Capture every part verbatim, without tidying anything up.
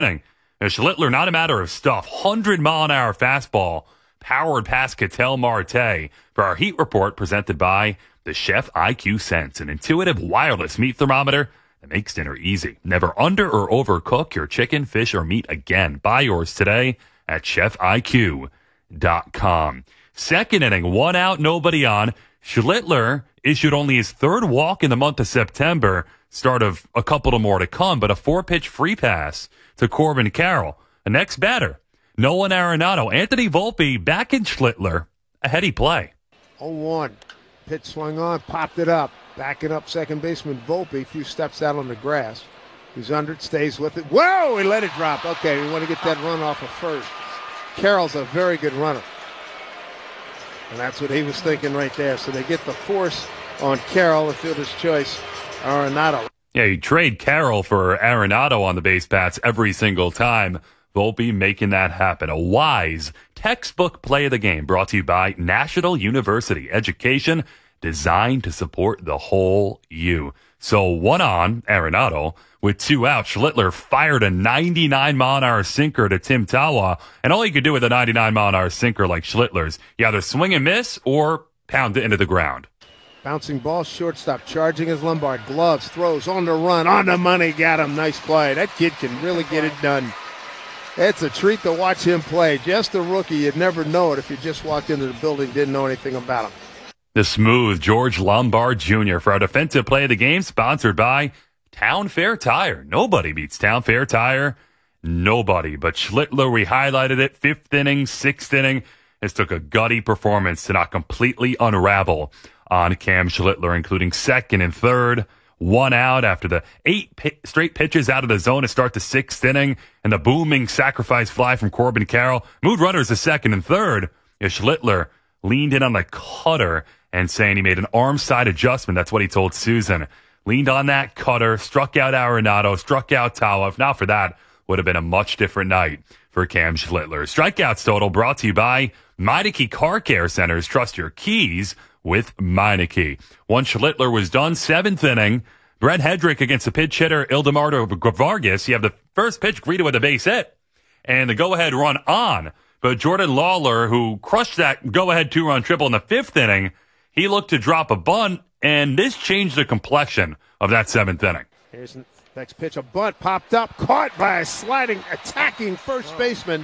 inning. Schlittler, not a matter of stuff. one hundred mile an hour fastball powered past Ketel Marte for our Heat Report presented by the Chef I Q Sense, an intuitive wireless meat thermometer that makes dinner easy. Never under or overcook your chicken, fish, or meat again. Buy yours today at chef I Q dot com. Second inning, one out, nobody on. Schlittler issued only his third walk in the month of September, start of a couple of more to come, but a four-pitch free pass to Corbin Carroll. The next batter, Nolan Arenado. Anthony Volpe back in Schlittler. A heady play. oh one. Pitch swung on, popped it up. Backing up second baseman Volpe, a few steps out on the grass. He's under it, stays with it. Whoa, he let it drop. Okay, we want to get that run off of first. Carroll's a very good runner. And that's what he was thinking right there. So they get the force on Carroll, the fielder's choice, Arenado. Yeah, you trade Carroll for Arenado on the base paths every single time. Volpe making that happen. A wise textbook play of the game brought to you by National University. Education designed to support the whole you. So one on, Arenado, with two out. Schlittler fired a ninety-nine mile an hour sinker to Tim Tawa. And all you could do with a ninety-nine mile an hour sinker like Schlittler's, you either swing and miss or pound it into the ground. Bouncing ball, shortstop, charging his Lombard. Gloves, throws, on the run, on the money, got him. Nice play. That kid can really get it done. It's a treat to watch him play. Just a rookie. You'd never know it if you just walked into the building and didn't know anything about him. The smooth George Lombard Junior for our defensive play of the game, sponsored by Town Fair Tire. Nobody beats Town Fair Tire. Nobody. But Schlittler, we highlighted it. Fifth inning, sixth inning. This took a gutty performance to not completely unravel on Cam Schlittler, including second and third. One out after the eight pi- straight pitches out of the zone to start the sixth inning, and the booming sacrifice fly from Corbin Carroll. Moved runners to second and third. As Schlittler leaned in on the cutter and saying he made an arm side adjustment. That's what he told Susan. Leaned on that cutter, struck out Arenado, struck out Tawa. If not for that, would have been a much different night for Cam Schlittler. Strikeouts total brought to you by Meineke Car Care Centers. Trust your keys with Meineke. Once Schlittler was done, seventh inning, Brett Hedrick against the pitch hitter Ildemardo Vargas. You have the first pitch greeted with a base hit and the go-ahead run on. But Jordan Lawler, who crushed that go-ahead two-run triple in the fifth inning, he looked to drop a bunt, and this changed the complexion of that seventh inning. Here's the next pitch. A bunt popped up, caught by a sliding, attacking first baseman.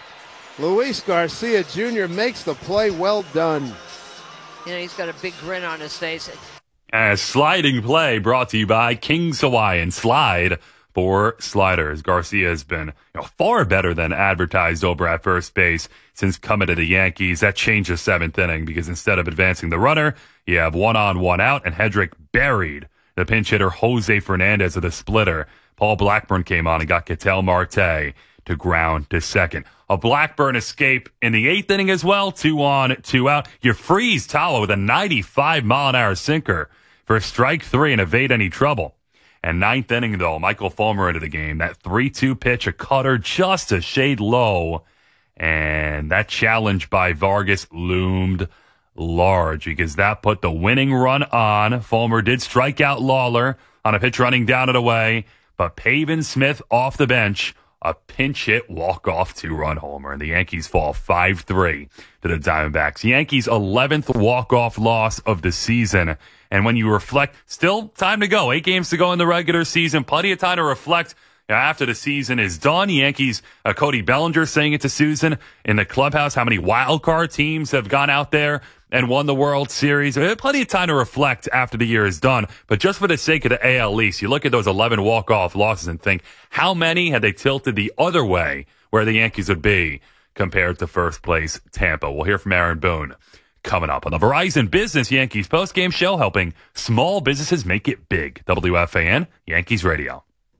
Luis Garcia Junior makes the play. Well done. You know, he's got a big grin on his face. A sliding play brought to you by King's Hawaiian. Slide for sliders. Garcia has been, you know, far better than advertised over at first base since coming to the Yankees. That changed the seventh inning because instead of advancing the runner, you have one on, one out, and Hedrick buried the pinch hitter Jose Fernandez with a splitter. Paul Blackburn came on and got Ketel Marte to ground to second. A Blackburn escape in the eighth inning as well. Two on, two out. You freeze Tawa with a ninety-five mile an hour sinker for strike three and evade any trouble. And ninth inning, though, Michael Fulmer into the game. That three two pitch, a cutter just a shade low. And that challenge by Vargas loomed large because that put the winning run on. Fulmer did strike out Lawler on a pitch running down and away. But Pavin Smith off the bench, a pinch hit walk-off two-run homer. And the Yankees fall five three to the Diamondbacks. Yankees' eleventh walk-off loss of the season. And when you reflect, still time to go. Eight games to go in the regular season. Plenty of time to reflect after the season is done. Yankees, uh, Cody Bellinger saying it to Susan in the clubhouse. How many wild card teams have gone out there and won the World Series? Plenty of time to reflect after the year is done. But just for the sake of the A L East, you look at those eleven walk-off losses and think, how many had they tilted the other way where the Yankees would be compared to first place Tampa? We'll hear from Aaron Boone coming up on the Verizon Business Yankees postgame show, helping small businesses make it big. W F A N, Yankees Radio.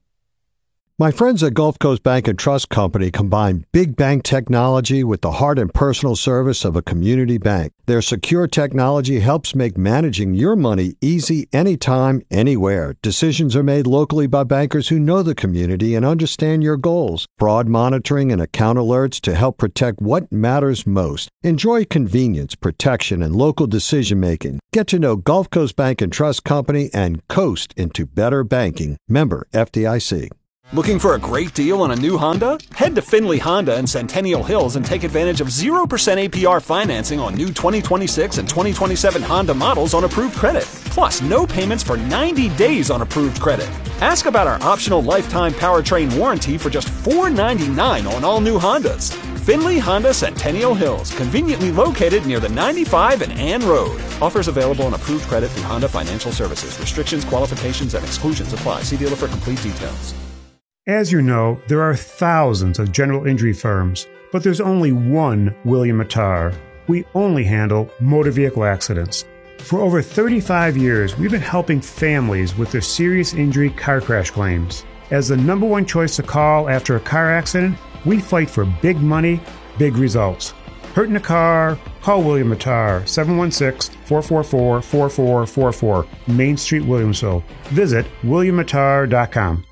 My friends at Gulf Coast Bank and Trust Company combine big bank technology with the heart and personal service of a community bank. Their secure technology helps make managing your money easy anytime, anywhere. Decisions are made locally by bankers who know the community and understand your goals. Fraud monitoring and account alerts to help protect what matters most. Enjoy convenience, protection, and local decision-making. Get to know Gulf Coast Bank and Trust Company and coast into better banking. Member F D I C. Looking for a great deal on a new Honda? Head to Findlay Honda in Centennial Hills and take advantage of zero percent A P R financing on new twenty twenty-six and twenty twenty-seven Honda models on approved credit. Plus, no payments for ninety days on approved credit. Ask about our optional lifetime powertrain warranty for just four ninety-nine on all new Hondas. Findlay Honda Centennial Hills, conveniently located near the ninety-five and Ann Road. Offers available on approved credit through Honda Financial Services. Restrictions, qualifications, and exclusions apply. See dealer for complete details. As you know, there are thousands of general injury firms, but there's only one William Mattar. We only handle motor vehicle accidents. For over thirty-five years, we've been helping families with their serious injury car crash claims. As the number one choice to call after a car accident, we fight for big money, big results. Hurt in a car? Call William Mattar, seven one six, four four four, four four four four, Main Street, Williamsville. Visit william mattar dot com.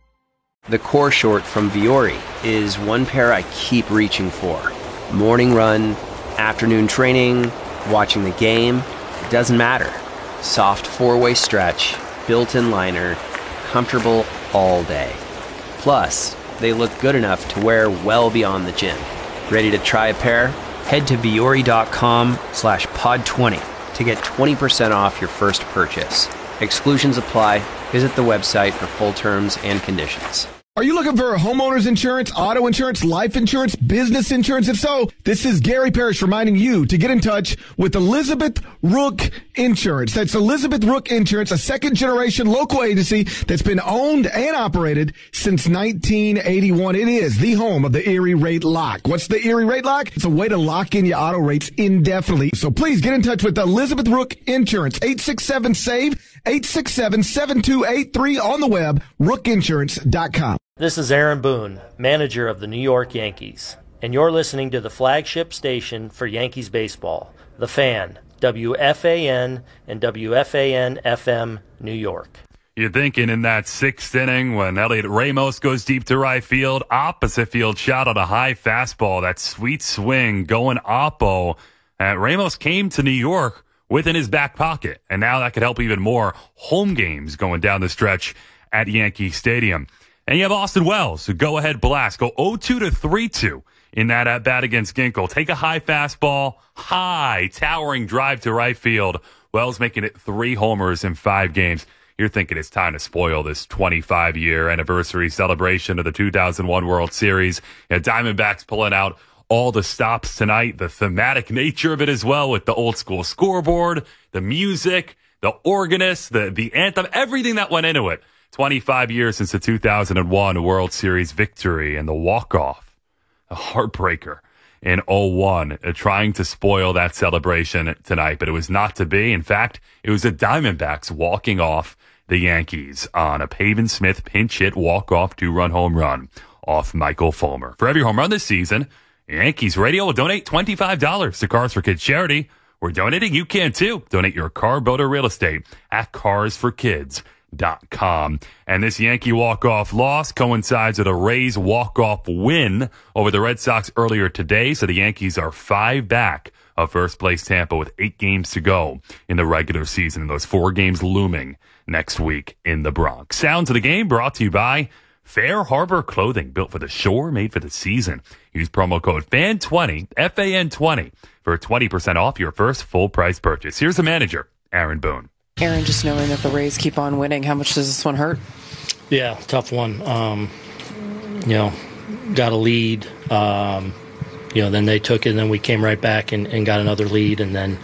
The core short from Vuori is one pair I keep reaching for. Morning run, afternoon training, watching the game, it doesn't matter. Soft four-way stretch, built-in liner, comfortable all day. Plus, they look good enough to wear well beyond the gym. Ready to try a pair? Head to vuori.com slash pod 20 to get twenty percent off your first purchase. Exclusions apply. Visit the website for full terms and conditions. Are you looking for homeowner's insurance, auto insurance, life insurance, business insurance? If so, this is Gary Parrish reminding you to get in touch with Elizabeth Rook Insurance. That's Elizabeth Rook Insurance, a second-generation local agency that's been owned and operated since nineteen eighty-one. It is the home of the Erie Rate Lock. What's the Erie Rate Lock? It's a way to lock in your auto rates indefinitely. So please get in touch with Elizabeth Rook Insurance, eight six seven, SAVE, eight six seven, seven two eight three on the web, rook insurance dot com. This is Aaron Boone, manager of the New York Yankees, and you're listening to the flagship station for Yankees baseball, The Fan, W F A N and W F A N F M, New York. You're thinking in that sixth inning when Elliot Ramos goes deep to right field, opposite field shot on a high fastball, that sweet swing going oppo. Uh, Ramos came to New York within his back pocket, and now that could help even more home games going down the stretch at Yankee Stadium. And you have Austin Wells, who go ahead blast, go oh two to three two in that at bat against Ginkel. Take a high fastball, high towering drive to right field. Wells making it three homers in five games. You're thinking it's time to spoil this twenty-five year anniversary celebration of the two thousand one World Series. You know, Diamondbacks pulling out all the stops tonight, the thematic nature of it as well with the old school scoreboard, the music, the organist, the, the anthem, everything that went into it. twenty-five years since the two thousand one World Series victory and the walk-off, a heartbreaker in oh one, uh, trying to spoil that celebration tonight, but it was not to be. In fact, it was the Diamondbacks walking off the Yankees on a Pavin Smith pinch hit walk-off two-run home run off Michael Fulmer. For every home run this season, Yankees Radio will donate twenty-five dollars to Cars for Kids charity. We're donating. You can too. Donate your car, boat, or real estate at cars for kids dot com. And this Yankee walk-off loss coincides with a Rays walk-off win over the Red Sox earlier today. So the Yankees are five back of first place Tampa with eight games to go in the regular season. And those four games looming next week in the Bronx. Sounds of the game brought to you by Fair Harbor Clothing, built for the shore, made for the season. Use promo code F A N twenty, F A N twenty, for twenty percent off your first full price purchase. Here's the manager, Aaron Boone. Aaron, just knowing that the Rays keep on winning, how much does this one hurt? Yeah, tough one. Um, you know, got a lead. Um, you know, then they took it, and then we came right back and, and got another lead, and then,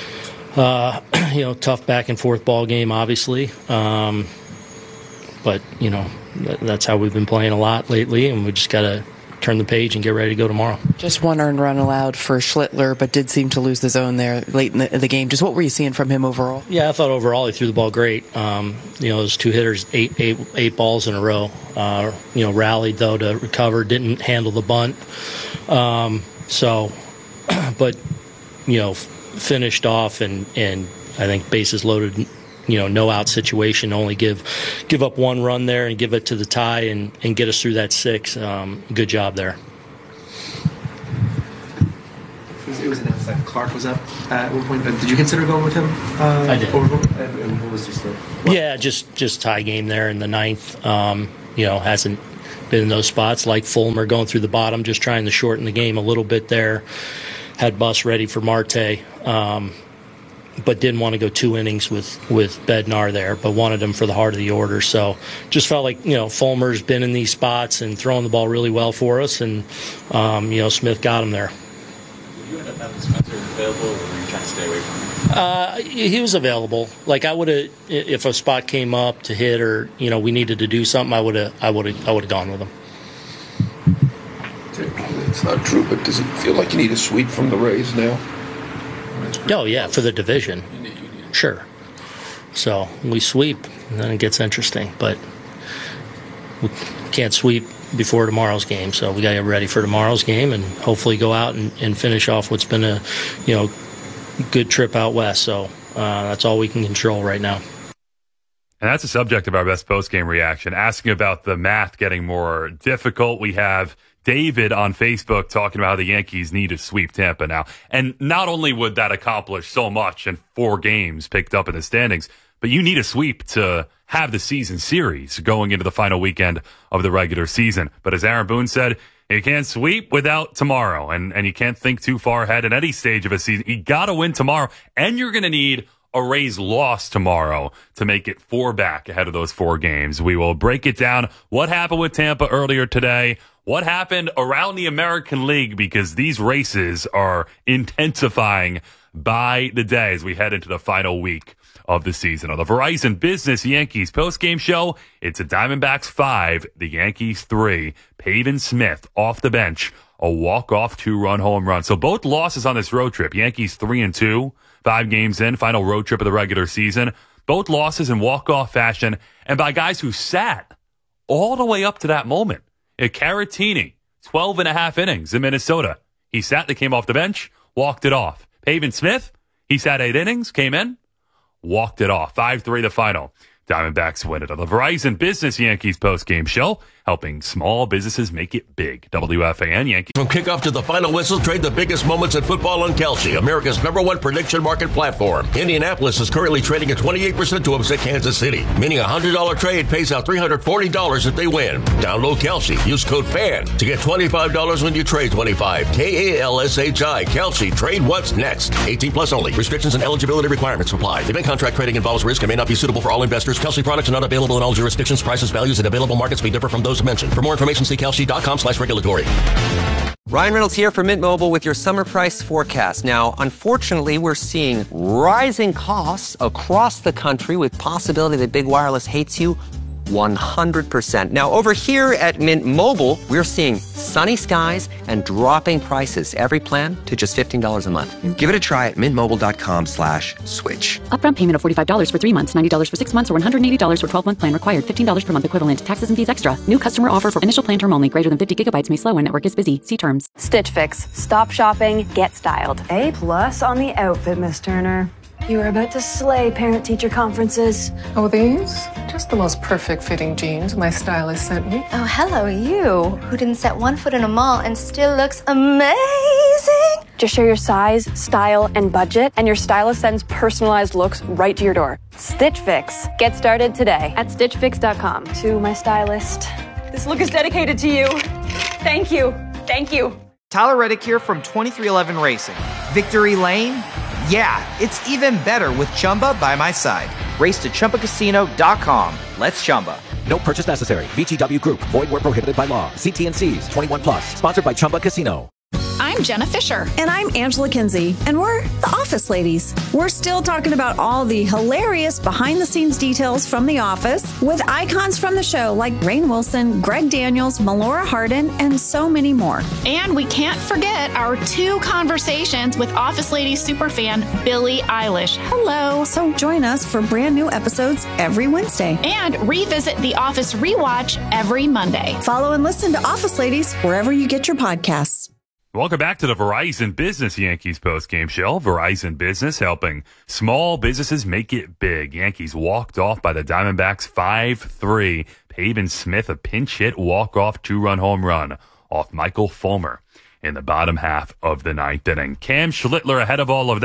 uh, you know, tough back and forth ball game, obviously. Um, but, you know, that, that's how we've been playing a lot lately, and we just got to turn the page and get ready to go tomorrow. Just one earned run allowed for Schlittler, but did seem to lose the zone there late in the, the game. Just what were you seeing from him overall? Yeah, I thought overall he threw the ball great. Um, you know, those two hitters, eight, eight, eight balls in a row. Uh, you know, rallied, though, to recover, didn't handle the bunt. Um, so, but, you know, finished off and, and I think bases loaded, you know, no out situation, only give give up one run there and give it to the tie and, and get us through that six. Um, good job there. It was announced that Clark was up at one point. Did you consider going with him? Uh, I did. Over, and what was just the, yeah, just just tie game there in the ninth. Um, you know, hasn't been in those spots, like Fulmer going through the bottom, just trying to shorten the game a little bit there. Had Bus ready for Marte, um, but didn't want to go two innings with, with Bednar there, but wanted him for the heart of the order. So just felt like, you know, Fulmer's been in these spots and throwing the ball really well for us, and, um, you know, Smith got him there. Did you end up having Spencer available, or were you trying to stay away from him? Uh, he was available. Like I would have, if a spot came up to hit, or you know we needed to do something, I would have, I would have, I would have gone with him. It's not true, but does it feel like you need a sweep from the Rays now? Oh yeah, for the division, sure. So we sweep, and then it gets interesting. But we can't sweep before tomorrow's game, so we got to get ready for tomorrow's game, and hopefully go out and, and finish off what's been a, you know, good trip out west. So uh, that's all we can control right now. And that's the subject of our best post-game reaction, asking about the math getting more difficult. We have David on Facebook talking about how the Yankees need to sweep Tampa now. And not only would that accomplish so much in four games picked up in the standings, but you need a sweep to have the season series going into the final weekend of the regular season. But as Aaron Boone said, you can't sweep without tomorrow, and, and you can't think too far ahead at any stage of a season. You got to win tomorrow, and you're going to need a Rays loss tomorrow to make it four back ahead of those four games. We will break it down. What happened with Tampa earlier today? What happened around the American League? Because these races are intensifying by the day as we head into the final week of the season. On the Verizon Business Yankees postgame show, it's a Diamondbacks five, the Yankees three. Pavin Smith off the bench, a walk-off two-run home run. So both losses on this road trip. Yankees three and two, five games in, final road trip of the regular season. Both losses in walk-off fashion, and by guys who sat all the way up to that moment. Caratini, twelve and a half innings in Minnesota. He sat, they came off the bench, walked it off. Pavin Smith, he sat eight innings, came in, walked it off. five three the final. Diamondbacks win it on the Verizon Business Yankees postgame show, helping small businesses make it big. W F A N Yankees. From kickoff to the final whistle, trade the biggest moments in football on Kalshi, America's number one prediction market platform. Indianapolis is currently trading at twenty-eight percent to upset Kansas City, meaning a one hundred dollars trade pays out three hundred forty dollars if they win. Download Kalshi. Use code FAN to get twenty-five dollars when you trade twenty-five. K A L S H I. Kalshi. Trade what's next. eighteen plus only. Restrictions and eligibility requirements apply. Event contract trading involves risk and may not be suitable for all investors. Kalshi products are not available in all jurisdictions. Prices, values, and available markets may differ from those mentioned. For more information, see Kalshi.com slash regulatory. Ryan Reynolds here for Mint Mobile with your summer price forecast. Now, unfortunately, we're seeing rising costs across the country with possibility that big wireless hates you one hundred percent. Now, over here at Mint Mobile, we're seeing sunny skies and dropping prices. Every plan to just fifteen dollars a month. Give it a try at mintmobile.com slash switch. Upfront payment of forty-five dollars for three months, ninety dollars for six months, or one hundred eighty dollars for twelve-month plan required. fifteen dollars per month equivalent. Taxes and fees extra. New customer offer for initial plan term only. Greater than fifty gigabytes may slow when network is busy. See terms. Stitch Fix. Stop shopping. Get styled. A plus on the outfit, Miss Turner. You are about to slay parent-teacher conferences. Oh, these? Just the most perfect fitting jeans my stylist sent me. Oh, hello, you, who didn't set one foot in a mall and still looks amazing. Just share your size, style, and budget, and your stylist sends personalized looks right to your door. Stitch Fix. Get started today at stitch fix dot com. To my stylist, this look is dedicated to you. Thank you. Thank you. Tyler Reddick here from twenty-three eleven Racing. Victory Lane? Yeah, it's even better with Chumba by my side. Race to Chumba Casino dot com. Let's Chumba. No purchase necessary. V G W Group. Void where prohibited by law. See T and C's. twenty-one plus. Sponsored by Chumba Casino. I'm Jenna Fisher. And I'm Angela Kinsey. And we're the Office Ladies. We're still talking about all the hilarious behind-the-scenes details from The Office with icons from the show like Rainn Wilson, Greg Daniels, Melora Hardin, and so many more. And we can't forget our two conversations with Office Ladies superfan Billie Eilish. Hello. So join us for brand new episodes every Wednesday. And revisit The Office Rewatch every Monday. Follow and listen to Office Ladies wherever you get your podcasts. Welcome back to the Verizon Business Yankees postgame show. Verizon Business helping small businesses make it big. Yankees walked off by the Diamondbacks five three. Pavin Smith, a pinch hit walk-off two-run home run off Michael Fulmer in the bottom half of the ninth inning. Cam Schlittler ahead of all of that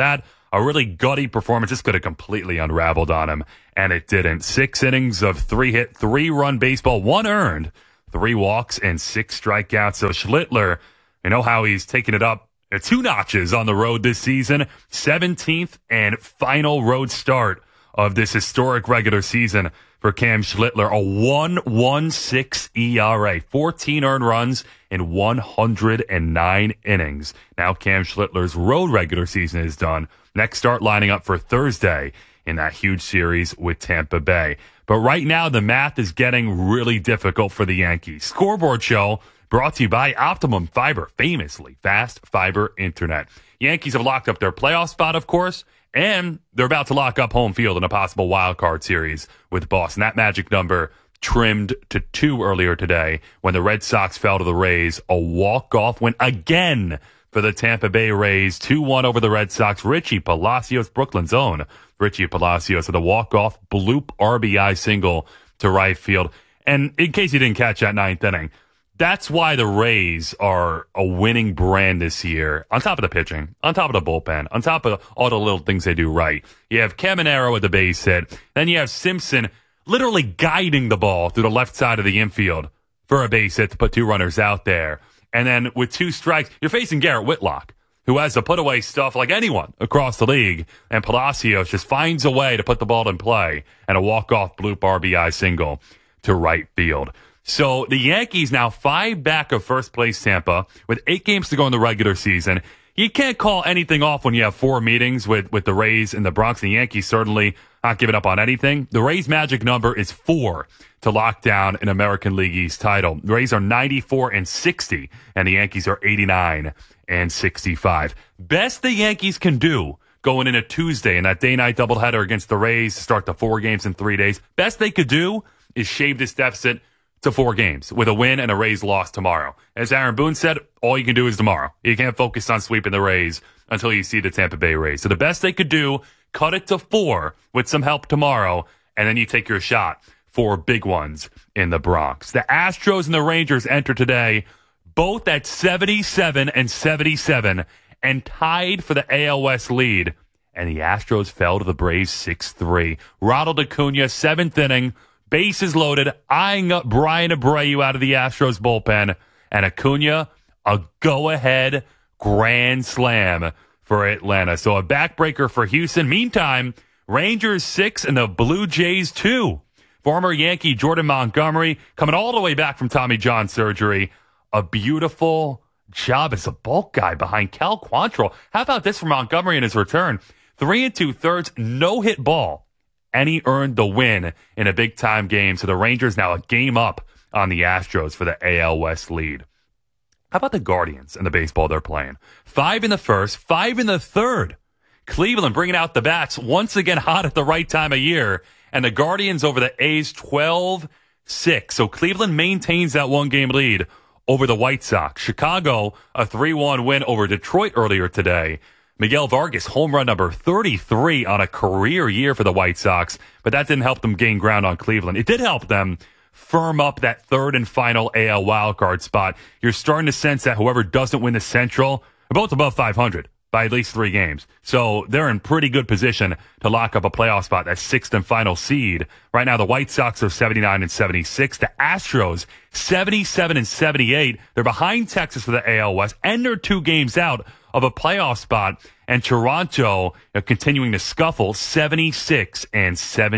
a really gutty performance. This could have completely unraveled on him, and it didn't. Six innings of three-hit, three-run baseball, one earned, three walks, and six strikeouts. So Schlittler, you know how he's taking it up two notches on the road this season. seventeenth and final road start of this historic regular season for Cam Schlittler. A one point one six E R A, fourteen earned runs in one hundred nine innings. Now Cam Schlittler's road regular season is done. Next start lining up for Thursday in that huge series with Tampa Bay. But right now, the math is getting really difficult for the Yankees. Scoreboard Show brought to you by Optimum Fiber, famously fast fiber internet. Yankees have locked up their playoff spot, of course, and they're about to lock up home field in a possible wild card series with Boston. That magic number trimmed to two earlier today when the Red Sox fell to the Rays. A walk-off win again for the Tampa Bay Rays. two one over the Red Sox. Richie Palacios, Brooklyn's own Richie Palacios, with a walk-off bloop R B I single to right field. And in case you didn't catch that ninth inning, that's why the Rays are a winning brand this year. On top of the pitching, on top of the bullpen, on top of all the little things they do right. You have Caminero with the base hit. Then you have Simpson literally guiding the ball through the left side of the infield for a base hit to put two runners out there. And then with two strikes, you're facing Garrett Whitlock, who has to put away stuff like anyone across the league. And Palacios just finds a way to put the ball in play and a walk-off bloop R B I single to right field. So the Yankees now five back of first place Tampa with eight games to go in the regular season. You can't call anything off when you have four meetings with, with the Rays and the Bronx. The Yankees certainly not giving up on anything. The Rays' magic number is four to lock down an American League East title. The Rays are ninety-four and sixty, and the Yankees are eighty-nine and sixty-five. Best the Yankees can do going into Tuesday in that day-night doubleheader against the Rays to start the four games in three days. Best they could do is shave this deficit to four games with a win and a Rays loss tomorrow. As Aaron Boone said, all you can do is tomorrow. You can't focus on sweeping the Rays until you see the Tampa Bay Rays. So the best they could do, cut it to four with some help tomorrow, and then you take your shot for big ones in the Bronx. The Astros and the Rangers enter today, both at seventy-seven and seventy-seven, and tied for the A L West lead. And the Astros fell to the Braves six three. Ronald Acuna, seventh inning, bases loaded, eyeing up Brian Abreu out of the Astros bullpen. And Acuna, a go-ahead grand slam for Atlanta. So a backbreaker for Houston. Meantime, Rangers six and the Blue Jays two. Former Yankee Jordan Montgomery coming all the way back from Tommy John surgery. A beautiful job as a bulk guy behind Cal Quantrill. How about this for Montgomery in his return? Three and two-thirds, no-hit ball. And he earned the win in a big-time game. So the Rangers now a game up on the Astros for the A L West lead. How about the Guardians and the baseball they're playing? Five in the first, five in the third. Cleveland bringing out the bats once again hot at the right time of year. And the Guardians over the A's twelve six. So Cleveland maintains that one-game lead over the White Sox. Chicago, a three one win over Detroit earlier today. Miguel Vargas, home run number thirty-three on a career year for the White Sox, but that didn't help them gain ground on Cleveland. It did help them firm up that third and final A L wildcard spot. You're starting to sense that whoever doesn't win the Central are both above five hundred by at least three games. So they're in pretty good position to lock up a playoff spot, that sixth and final seed. Right now, the White Sox are seventy-nine and seventy-six. The Astros, seventy-seven and seventy-eight. They're behind Texas for the A L West, and they're two games out of a playoff spot. And Toronto are continuing to scuffle, seventy-six and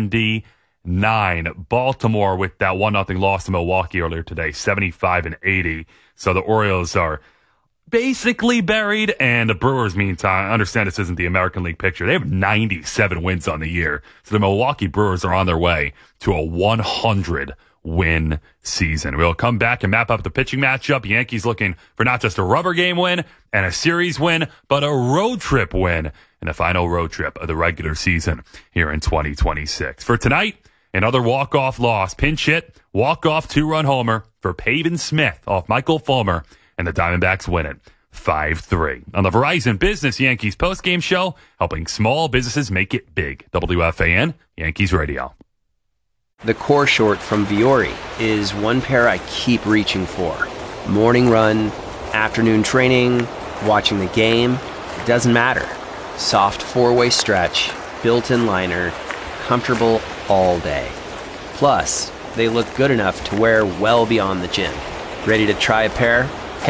seventy-nine. Baltimore with that one nothing loss to Milwaukee earlier today, seventy-five and eighty. So the Orioles are basically buried, and the Brewers, meantime, I understand this isn't the American League picture. They have ninety-seven wins on the year. So the Milwaukee Brewers are on their way to a one hundred win season. We'll come back and map up the pitching matchup. Yankees looking for not just a rubber game win and a series win, but a road trip win in the final road trip of the regular season here in twenty twenty-six. For tonight, another walk-off loss. Pinch hit, walk-off two-run homer for Pavin Smith off Michael Fulmer, and the Diamondbacks win it five three. On the Verizon Business Yankees postgame show, helping small businesses make it big. W F A N, Yankees Radio. The core short from Viore is one pair I keep reaching for. Morning run, afternoon training, watching the game, it doesn't matter. Soft four-way stretch, built-in liner, comfortable all day. Plus, they look good enough to wear well beyond the gym. Ready to try a pair?